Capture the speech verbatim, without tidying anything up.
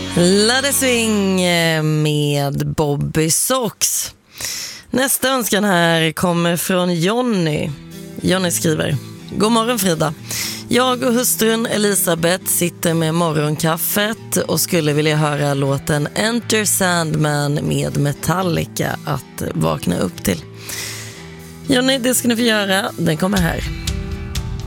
La det swing med Bobby Sox. Nästa önskan här kommer från Jonny. Jonny skriver: God morgon Frida. Jag och hustrun Elisabeth sitter med morgonkaffet och skulle vilja höra låten Enter Sandman med Metallica att vakna upp till. Jonny, det ska ni få göra. Den kommer här.